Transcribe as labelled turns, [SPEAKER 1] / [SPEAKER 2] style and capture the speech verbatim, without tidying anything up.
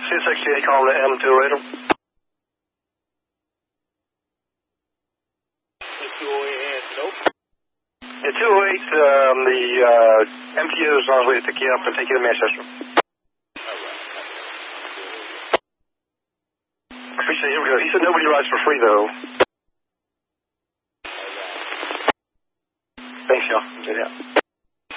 [SPEAKER 1] C S sixty-eight calling the M two oh eight.
[SPEAKER 2] two oh eight, nope.
[SPEAKER 1] Yeah, two oh eight, um, the uh, M T O is on his way to pick you up and take you to Manchester. Appreciate it. Here we go. He said nobody rides for free, though. Thanks, y'all. Yeah.